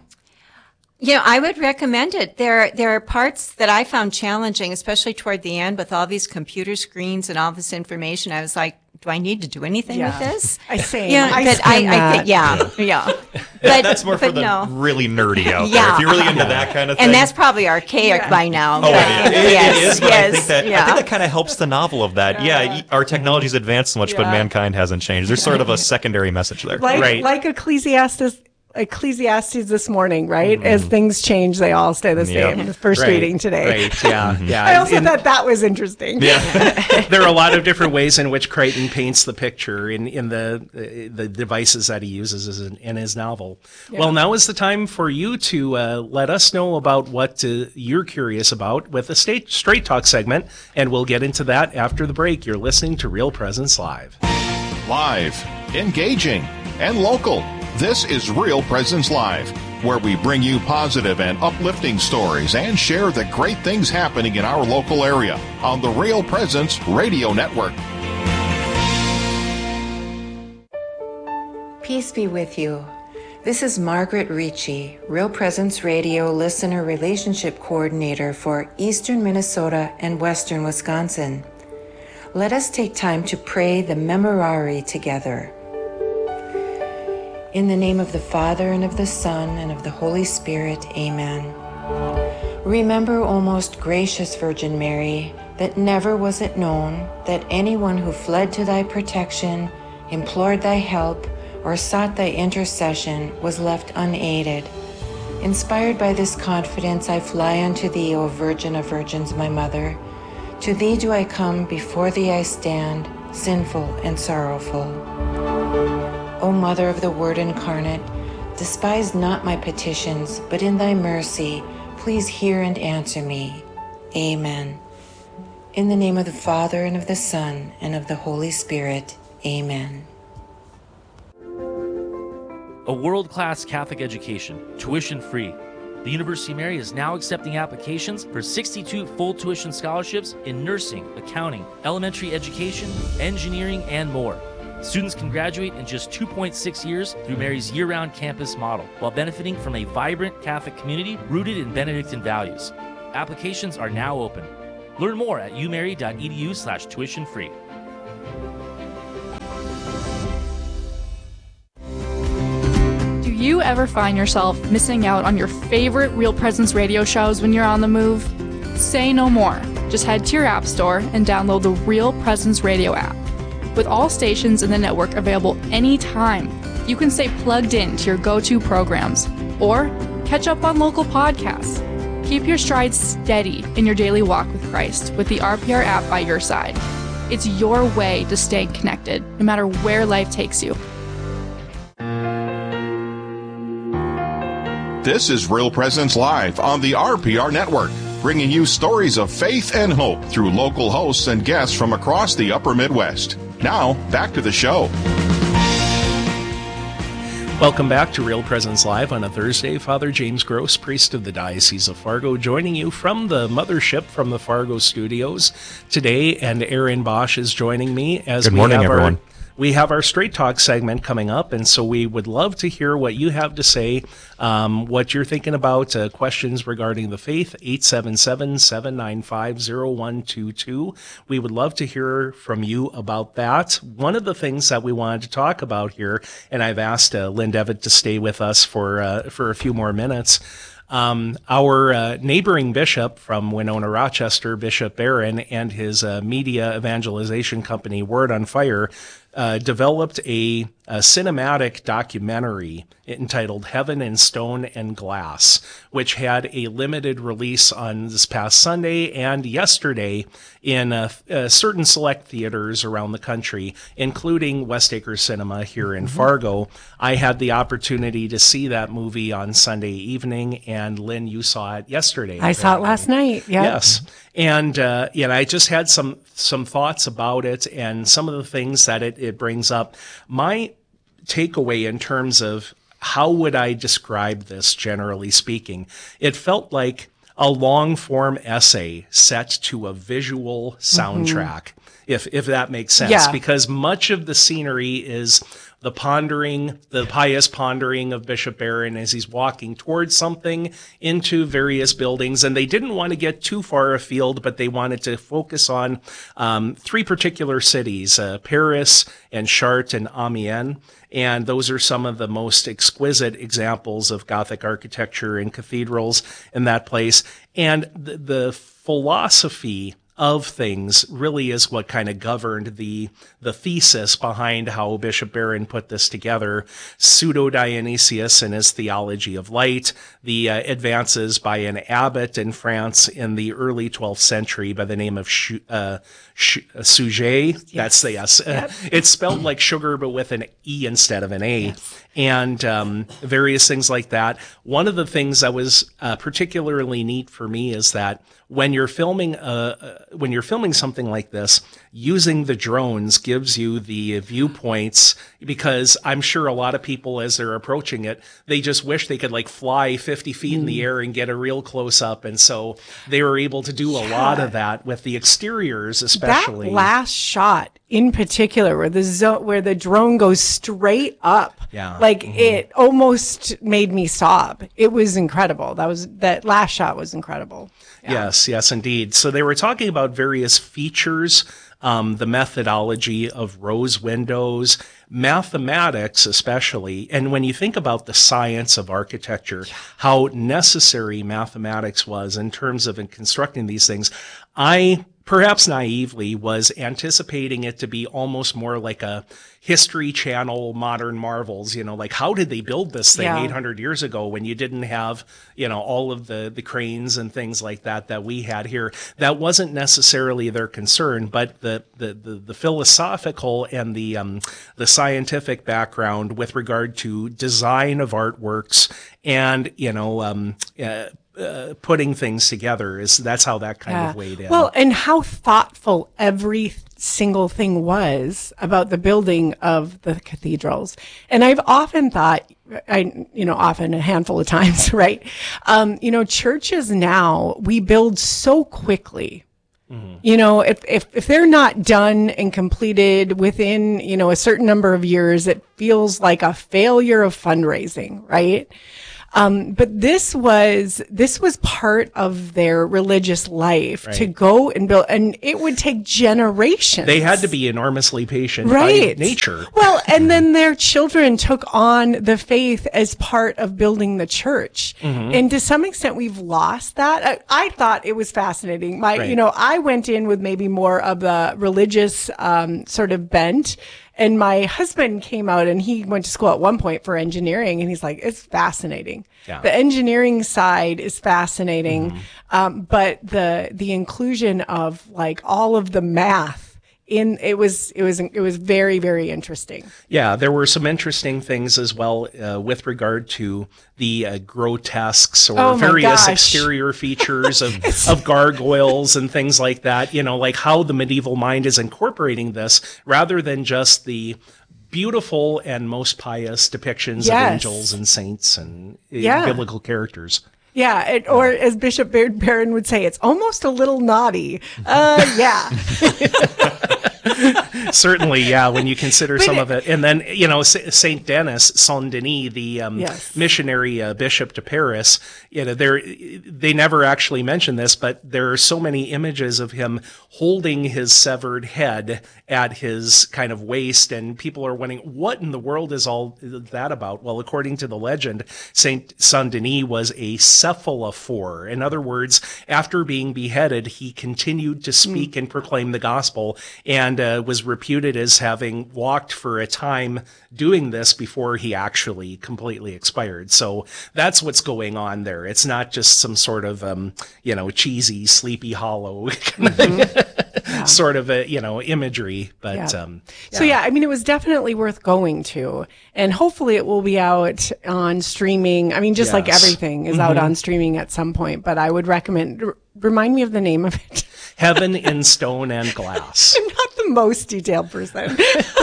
Yeah, I would recommend it. There, there are parts that I found challenging, especially toward the end with all these computer screens and all this information. I was like, do I need to do anything Yeah. with this? I say, Yeah, I but I, skim I that. think, yeah, yeah. That- that's more for but the no. really nerdy out there. Yeah. If you're really into that kind of thing. And that's probably archaic by now. Oh, but- it, it, yes, it is, but yes, I think that I yeah. think that kind of helps the novel of that. Yeah, y our technology's advanced so much, but Yeah. mankind hasn't changed. There's sort of a secondary message there. Like, like Ecclesiastes, Ecclesiastes this morning, right? As things change, they all stay the Yep. same. The first Right, reading today. Right, yeah, yeah. I also In- thought that was interesting. there are a lot of different ways in which Crichton paints the picture in, in the uh, the devices that he uses in, in his novel. Yeah. Well, now is the time for you to uh, let us know about what uh, you're curious about with the state, Straight Talk segment, and we'll get into that after the break. You're listening to Real Presence Live. Live, engaging, and local. This is Real Presence Live, where we bring you positive and uplifting stories and share the great things happening in our local area on the Real Presence Radio Network. Peace be with you. This is Margaret Ricci, Real Presence Radio Listener Relationship Coordinator for Eastern Minnesota and Western Wisconsin. Let us take time to pray the Memorare together. In the name of the Father, and of the Son, and of the Holy Spirit, amen. Remember, O most gracious Virgin Mary, that never was it known that anyone who fled to thy protection, implored thy help, or sought thy intercession was left unaided. Inspired by this confidence, I fly unto thee, O Virgin of Virgins, my Mother. To thee do I come, before thee I stand, sinful and sorrowful. O Mother of the Word incarnate, despise not my petitions, but in thy mercy, please hear and answer me. Amen. In the name of the Father, and of the Son, and of the Holy Spirit. Amen. a world-class Catholic education, tuition-free. The University of Mary is now accepting applications for sixty-two full tuition scholarships in nursing, accounting, elementary education, engineering, and more. Students can graduate in just two point six years through Mary's year-round campus model, while benefiting from a vibrant Catholic community rooted in Benedictine values. Applications are now open. Learn more at umary.edu slash tuition free. Do you ever find yourself missing out on your favorite Real Presence radio shows when you're on the move? Say no more. Just head to your app store and download the Real Presence radio app. With all stations in the network available anytime, you can stay plugged in to your go-to programs or catch up on local podcasts. Keep your stride steady in your daily walk with Christ with the R P R app by your side. It's your way to stay connected, no matter where life takes you. This is Real Presence Live on the R P R Network, bringing you stories of faith and hope through local hosts and guests from across the upper Midwest. Now, back to the show. Welcome back to Real Presence Live on a Thursday. Father James Gross, priest of the Diocese of Fargo, joining you from the mothership from the Fargo studios today, and Aaron Bosch is joining me as Good we morning, have everyone. our we have our Straight Talk segment coming up, and so we would love to hear what you have to say, um, what you're thinking about, uh, questions regarding the faith, eight seven seven, seven nine five, zero one two two. We would love to hear from you about that. One of the things that we wanted to talk about here, and I've asked uh, Lynn Devitt to stay with us for uh, for a few more minutes. Um, our uh, neighboring bishop from Winona, Rochester, Bishop Barron, and his uh, media evangelization company, Word on Fire, uh, developed a, a cinematic documentary entitled Heaven in Stone and Glass, which had a limited release on this past Sunday and yesterday in uh, uh, certain select theaters around the country, including West Acres Cinema here in mm-hmm. Fargo. I had the opportunity to see that movie on Sunday evening, and Lynn, you saw it yesterday. I saw it last night. Yep. Yes. And, uh, you know, I just had some, some thoughts about it and some of the things that it, it brings up. My takeaway in terms of how would I describe this, generally speaking, it felt like a long form essay set to a visual soundtrack, mm-hmm. if, if that makes sense, yeah. because much of the scenery is the pondering, the pious pondering of Bishop Barron as he's walking towards something into various buildings. And they didn't want to get too far afield, but they wanted to focus on um, three particular cities, uh, Paris and Chartres and Amiens. And those are some of the most exquisite examples of Gothic architecture and cathedrals in that place. And the, the philosophy of things really is what kind of governed the the thesis behind how Bishop Barron put this together. Pseudo-Dionysius and his theology of light, the uh, advances by an abbot in France in the early twelfth century by the name of Sh- uh, Sh- Suger. Yes. That's the yes. Yep. Uh, it's spelled like sugar, but with an E instead of an A. Yes. And um, various things like that. One of the things that was uh, particularly neat for me is that when you're filming, uh, uh, when you're filming something like this, using the drones gives you the viewpoints, because I'm sure a lot of people, as they're approaching it, they just wish they could like fly fifty feet mm. in the air and get a real close up. And so they were able to do a yeah. lot of that with the exteriors, especially. That last shot in particular, where the zo- where the drone goes straight up. Yeah. Like mm-hmm. it almost made me sob. It was incredible. That was, that last shot was incredible. Yeah. Yes, yes, indeed. So they were talking about various features, um, the methodology of rose windows, mathematics especially. And when you think about the science of architecture, yeah. how necessary mathematics was in terms of in constructing these things, I perhaps naively was anticipating it to be almost more like a History Channel Modern Marvels, you know, like how did they build this thing yeah. eight hundred years ago when you didn't have, you know, all of the, the cranes and things like that that we had here. That wasn't necessarily their concern, but the, the, the, the philosophical and the, um, the scientific background with regard to design of artworks and, you know, um, uh, Uh, putting things together is that's how that kind yeah. of weighed in. Well, and how thoughtful every single thing was about the building of the cathedrals. And I've often thought, I, you know, often a handful of times, right? Um, you know, churches now, we build so quickly. Mm-hmm. You know, if, if, if they're not done and completed within, you know, a certain number of years, it feels like a failure of fundraising, right? Um, but this was, this was part of their religious life right. to go and build, and it would take generations. They had to be enormously patient right. by nature. Well, and then their children took on the faith as part of building the church. Mm-hmm. And to some extent, we've lost that. I, I thought it was fascinating. My, right. you know, I went in with maybe more of the religious, um, sort of bent. And my husband came out and he went to school at one point for engineering and he's like, it's fascinating. Yeah. The engineering side is fascinating. Mm-hmm. Um, but the, the inclusion of like all of the math in, it was, it was, it was very, very interesting. Yeah. There were some interesting things as well, uh, with regard to the uh, grotesques or oh various exterior features of, of gargoyles and things like that, you know, like how the medieval mind is incorporating this rather than just the beautiful and most pious depictions yes. of angels and saints and yeah. biblical characters. Yeah, it, or as Bishop Barron would say, it's almost a little naughty. Uh, yeah. Certainly, yeah, when you consider but some it, of it. And then, you know, Saint Denis, Saint Denis, the um, yes. missionary uh, bishop to Paris, you know, there they never actually mention this, but there are so many images of him holding his severed head at his kind of waist, and people are wondering, what in the world is all that about? Well, according to the legend, Saint Saint Denis was a cephalophore. In other words, after being beheaded, he continued to speak mm. and proclaim the gospel, and uh, was reputed as having walked for a time doing this before he actually completely expired. So that's what's going on there. It's not just some sort of, um, you know, cheesy, Sleepy Hollow mm-hmm. yeah. sort of a, you know, imagery. But yeah. Um, yeah. So, yeah, I mean, it was definitely worth going to. And hopefully it will be out on streaming. I mean, just yes. like everything is mm-hmm. out on streaming at some point. But I would recommend, r- remind me of the name of it. Heaven in Stone and Glass. I'm not the most detailed person.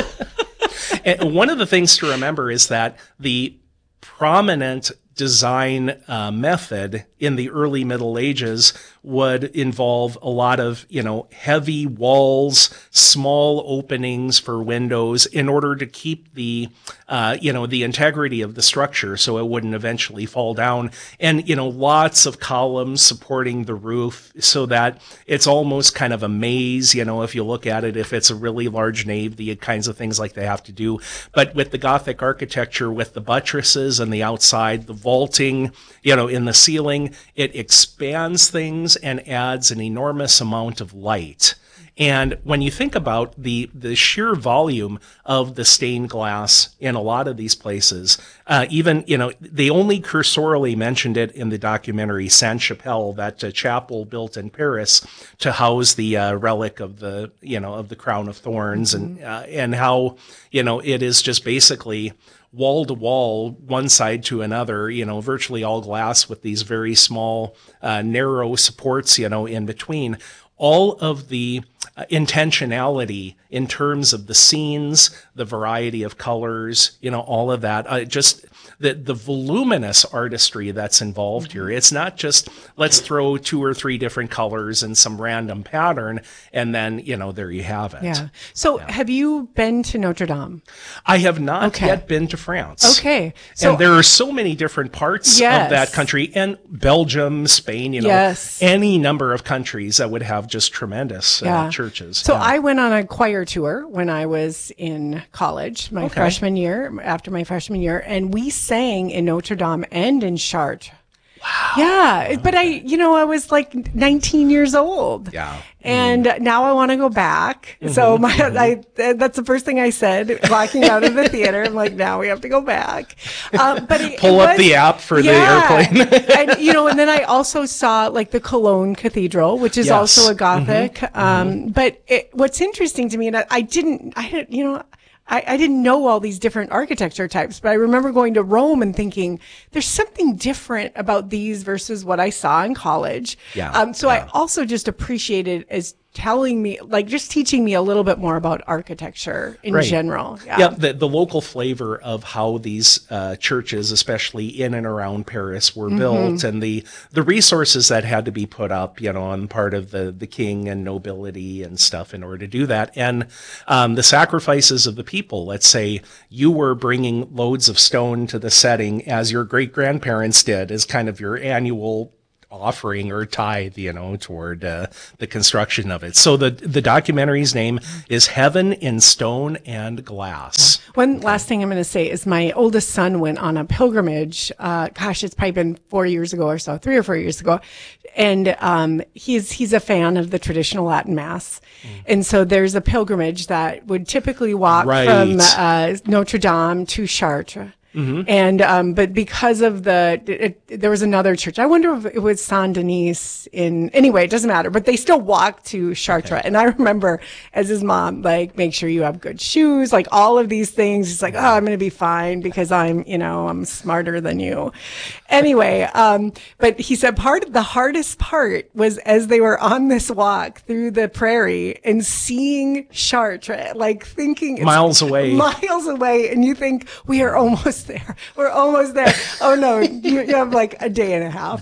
And one of the things to remember is that the prominent design uh, method in the early Middle Ages would involve a lot of, you know, heavy walls, small openings for windows in order to keep the, uh, you know, the integrity of the structure so it wouldn't eventually fall down. And, you know, lots of columns supporting the roof so that it's almost kind of a maze, you know, if you look at it, if it's a really large nave, the kinds of things like they have to do. But with the Gothic architecture, with the buttresses and the outside, the vaulting, you know, in the ceiling, it expands things and adds an enormous amount of light. And when you think about the, the sheer volume of the stained glass in a lot of these places, uh, even, you know, they only cursorily mentioned it in the documentary Sainte-Chapelle, that uh, chapel built in Paris to house the uh, relic of the, you know, of the crown of thorns, mm-hmm. and, uh, and how, you know, it is just basically wall to wall, one side to another, you know, virtually all glass with these very small, uh, narrow supports, you know, in between. All of the uh, intentionality in terms of the scenes, the variety of colors, you know, all of that, uh, just the, the voluminous artistry that's involved here. It's not just, let's throw two or three different colors and some random pattern, and then, you know, there you have it. Yeah. So yeah. Have you been to Notre Dame? I have not okay. yet been to France. Okay. So, and there are so many different parts yes. of that country, and Belgium, Spain, you know, yes. any number of countries that would have just tremendous yeah. uh, churches. So yeah. I went on a choir tour when I was in college, my okay. freshman year, after my freshman year, and we sang in Notre Dame and in Chartres. Wow. Yeah, but I, you know, I was like nineteen years old. Yeah. And mm. now I want to go back. Mm-hmm. So my, mm-hmm. I, that's the first thing I said walking out of the theater. I'm like, now we have to go back. Um, but it, pull it up was, the app for yeah. the airplane. And, you know, and then I also saw like the Cologne Cathedral, which is yes. also a Gothic. Mm-hmm. Um, mm-hmm. But it, what's interesting to me, and I, I didn't, I didn't, you know, I, I didn't know all these different architecture types, but I remember going to Rome and thinking there's something different about these versus what I saw in college. Yeah. Um, so yeah. I also just appreciated as telling me, like just teaching me a little bit more about architecture in Right. general. Yeah. Yeah, the, the local flavor of how these uh, churches, especially in and around Paris, were Mhm. built, and the the resources that had to be put up, you know, on part of the the king and nobility and stuff in order to do that, and um, the sacrifices of the people. Let's say you were bringing loads of stone to the setting, as your great grandparents did, as kind of your annual offering or tithe, you know, toward uh, the construction of it. So the the documentary's name is Heaven in Stone and Glass. One last thing I'm going to say is my oldest son went on a pilgrimage. Uh, gosh, it's probably been four years ago or so, three or four years ago. And um, he's he's a fan of the traditional Latin Mass. Mm. And so there's a pilgrimage that would typically walk Right. from uh, Notre Dame to Chartres. Mm-hmm. And, um, but because of the, it, it, there was another church. I wonder if it was Saint Denis in, anyway, it doesn't matter, but they still walk to Chartres. Okay. And I remember as his mom, like, make sure you have good shoes, like all of these things. He's like, oh, I'm going to be fine because I'm, you know, I'm smarter than you. Anyway, um, but he said part of the hardest part was as they were on this walk through the prairie and seeing Chartres, like thinking it's Miles away. miles away. And you think we are almost there. We're almost there. Oh no, you, you have like a day and a half.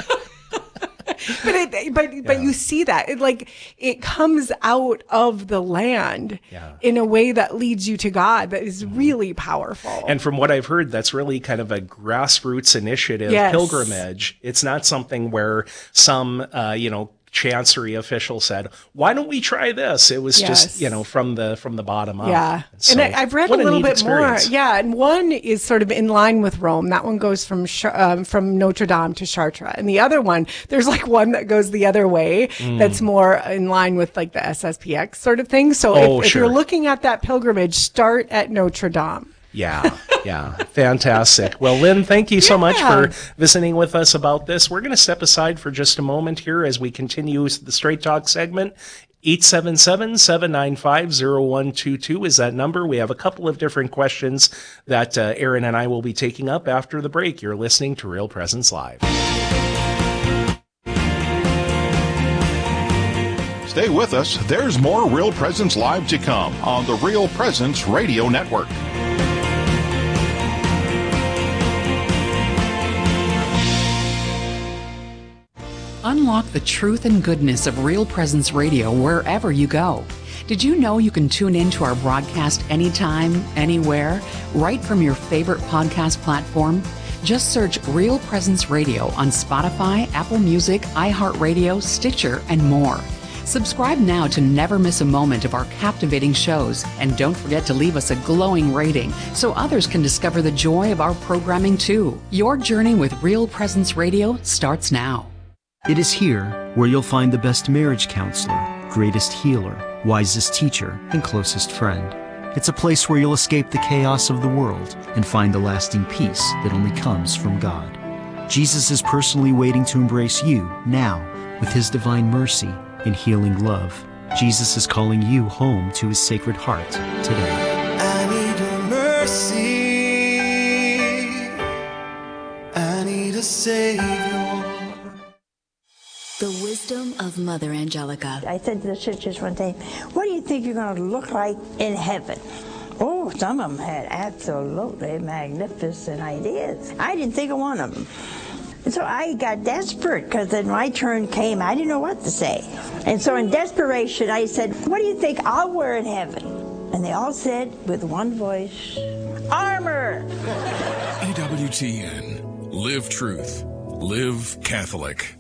but it, but yeah. but you see that it like it comes out of the land yeah. in a way that leads you to God that is really powerful. And from what I've heard, that's really kind of a grassroots initiative yes. pilgrimage. It's not something where some uh, you know chancery official said, "Why don't we try this?" It was yes. just you know from the from the bottom up. Yeah, so, and I, I've read a little bit experience. more. Yeah, and one is sort of in line with Rome. That one goes from um, from Notre Dame to Chartres, and the other one there's like one that goes the other way. Mm. That's more in line with like the S S P X sort of thing. So oh, if, if sure. you're looking at that pilgrimage, start at Notre Dame. Yeah, yeah. Fantastic. Well, Lynn, thank you so yeah. much for visiting with us about this. We're going to step aside for just a moment here as we continue the Straight Talk segment. eight seven seven, seven nine five, zero one two two is that number. We have a couple of different questions that uh, Aaron and I will be taking up after the break. You're listening to Real Presence Live. Stay with us. There's more Real Presence Live to come on the Real Presence Radio Network. Unlock the truth and goodness of Real Presence Radio wherever you go. Did you know you can tune in to our broadcast anytime, anywhere, right from your favorite podcast platform? Just search Real Presence Radio on Spotify, Apple Music, iHeartRadio, Stitcher, and more. Subscribe now to never miss a moment of our captivating shows, and don't forget to leave us a glowing rating so others can discover the joy of our programming too. Your journey with Real Presence Radio starts now. It is here where you'll find the best marriage counselor, greatest healer, wisest teacher, and closest friend. It's a place where you'll escape the chaos of the world and find the lasting peace that only comes from God. Jesus is personally waiting to embrace you now with his divine mercy and healing love. Jesus is calling you home to his sacred heart today. I need a mercy. I need a Savior. The wisdom of Mother Angelica. I said to the sisters one day, what do you think you're going to look like in heaven? Oh, some of them had absolutely magnificent ideas. I didn't think of one of them. And so I got desperate because then my turn came. I didn't know what to say. And so in desperation, I said, what do you think I'll wear in heaven? And they all said with one voice, armor. E W T N. Live truth. Live Catholic.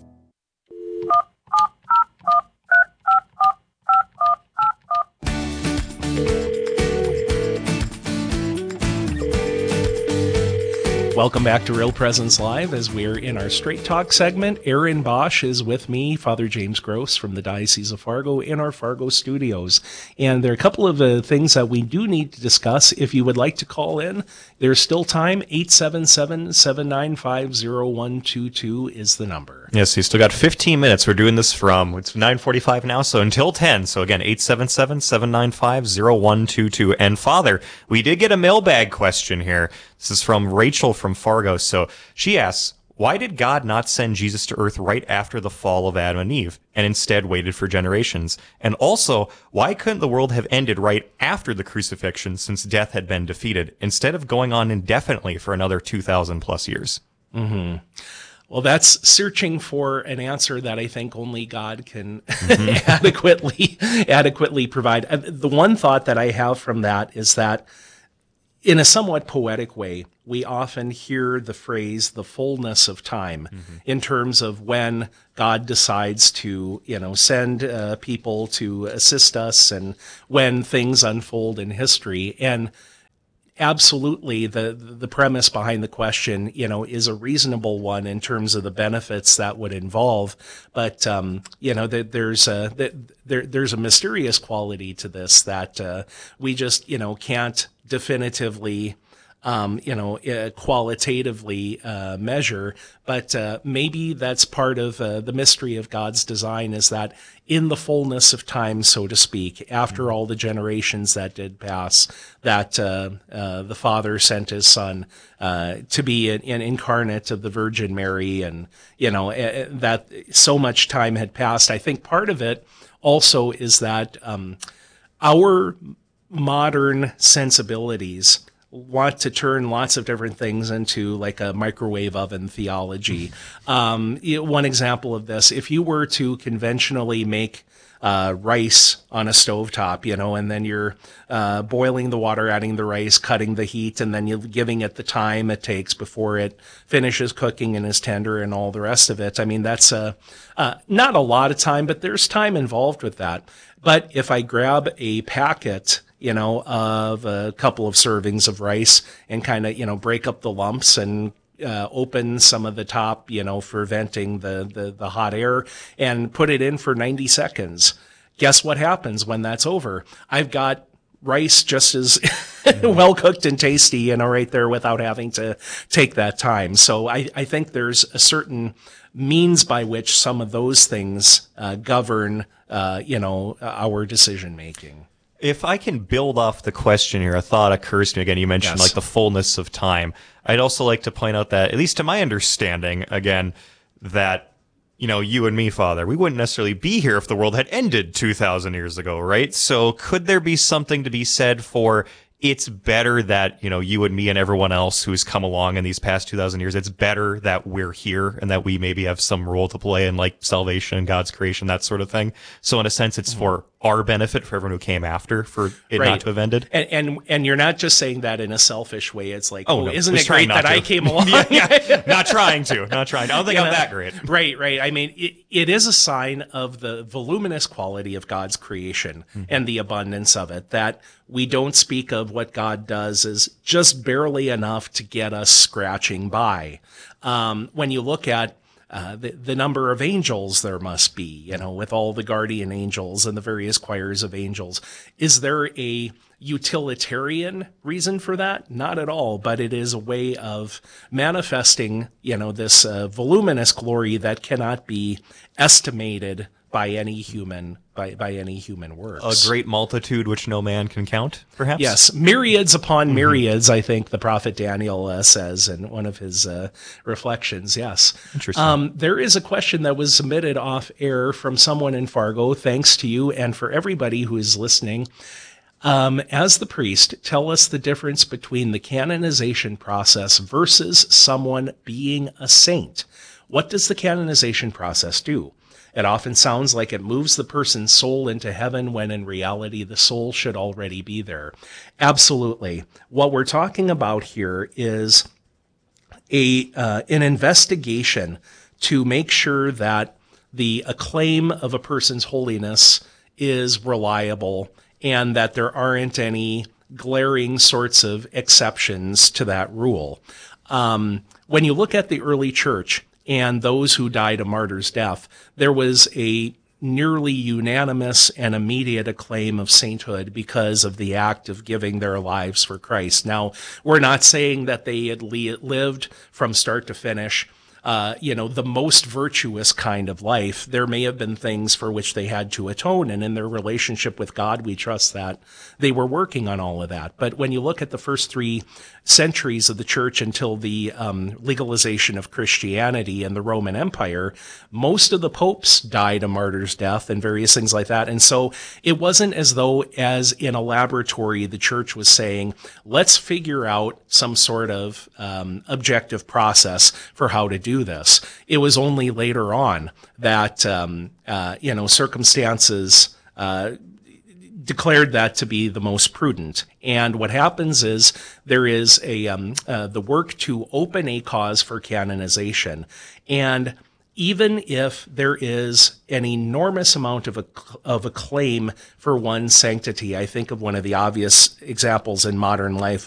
Welcome back to Real Presence Live as we're in our Straight Talk segment. Aaron Bosch is with me, Father James Gross from the Diocese of Fargo in our Fargo studios. And there are a couple of uh, things that we do need to discuss. If you would like to call in, there's still time. eight seven seven, seven nine five, zero one two two is the number. Yes, you still got fifteen minutes. We're doing this from, it's nine forty-five now, so until ten. So again, eight seven seven, seven nine five, zero one two two. And Father, we did get a mailbag question here. This is from Rachel from Fargo. So she asks, Why did God not send Jesus to earth right after the fall of Adam and Eve, and instead waited for generations? And also, why couldn't the world have ended right after the crucifixion, since death had been defeated, instead of going on indefinitely for another two thousand plus years? Mm-hmm. Well, that's searching for an answer that I think only God can mm-hmm. adequately adequately provide. The one thought that I have from that is that, in a somewhat poetic way, we often hear the phrase "the fullness of time" mm-hmm. in terms of when God decides to, you know, send uh, people to assist us, and when things unfold in history. And absolutely, the the premise behind the question, you know, is a reasonable one in terms of the benefits that would involve. But um, you know, that there's a that there there's a mysterious quality to this that uh, we just, you know, can't definitively, um, you know, uh, qualitatively uh, measure. But uh, maybe that's part of uh, the mystery of God's design, is that in the fullness of time, so to speak, after all the generations that did pass, that uh, uh, the Father sent his Son uh, to be an, an incarnate of the Virgin Mary, and, you know, uh, that so much time had passed. I think part of it also is that um, our modern sensibilities want to turn lots of different things into like a microwave oven theology. Um, you know, one example of this, if you were to conventionally make uh, rice on a stovetop, you know, and then you're uh, boiling the water, adding the rice, cutting the heat, and then you're giving it the time it takes before it finishes cooking and is tender and all the rest of it. I mean, that's a, uh, not a lot of time, but there's time involved with that. But if I grab a packet, you know, of a couple of servings of rice and kind of, you know, break up the lumps and uh, open some of the top, you know, for venting the, the, the hot air, and put it in for ninety seconds. Guess what happens when that's over? I've got rice just as well cooked and tasty, you know, right there without having to take that time. So I, I think there's a certain means by which some of those things uh, govern, uh, you know, our decision making. If I can build off the question here, a thought occurs to me again. You mentioned Yes. like the fullness of time. I'd also like to point out that, at least to my understanding, again, that, you know, you and me, Father, we wouldn't necessarily be here if the world had ended two thousand years ago, right? So could there be something to be said for, it's better that, you know, you and me and everyone else who's come along in these past two thousand years, it's better that we're here and that we maybe have some role to play in like salvation and God's creation, that sort of thing. So in a sense, it's mm-hmm. for our benefit, for everyone who came after, for it Right. not to have ended. And, and and you're not just saying that in a selfish way. It's like, Oh, oh, no. isn't Just it great trying not that I to. came along? Yeah. Not trying to, not trying to. I don't think You I'm know, that great. Right, right. I mean, it, it is a sign of the voluminous quality of God's creation mm-hmm. and the abundance of it, that we don't speak of what God does as just barely enough to get us scratching by. Um, when you look at Uh, the, the number of angels there must be, you know, with all the guardian angels and the various choirs of angels. Is there a utilitarian reason for that? Not at all, but it is a way of manifesting, you know, this uh, voluminous glory that cannot be estimated by any human, by, by any human works. A great multitude which no man can count, perhaps? Yes, myriads upon Mm-hmm. myriads, I think the prophet Daniel uh, says in one of his uh, reflections, yes. Interesting. Um, there is a question that was submitted off air from someone in Fargo, thanks to you and for everybody who is listening. Um, as the priest, tell us the difference between the canonization process versus someone being a saint. What does the canonization process do? It often sounds like it moves the person's soul into heaven when in reality the soul should already be there. Absolutely. What we're talking about here is a uh, an investigation to make sure that the acclaim of a person's holiness is reliable and that there aren't any glaring sorts of exceptions to that rule. Um, when you look at the early church, and those who died a martyr's death, there was a nearly unanimous and immediate acclaim of sainthood because of the act of giving their lives for Christ. Now, we're not saying that they had li- lived from start to finish uh, you know, the most virtuous kind of life. There may have been things for which they had to atone, and in their relationship with God, we trust that they were working on all of that. But when you look at the first three centuries of the church until the um, legalization of Christianity and the Roman Empire, most of the popes died a martyr's death and various things like that. And so it wasn't as though, as in a laboratory, the church was saying, let's figure out some sort of um, objective process for how to do this. It was only later on that, um, uh, you know, circumstances uh, declared that to be the most prudent. And what happens is there is a um, uh, the work to open a cause for canonization. And even if there is an enormous amount of a, of acclaim for one's sanctity, I think of one of the obvious examples in modern life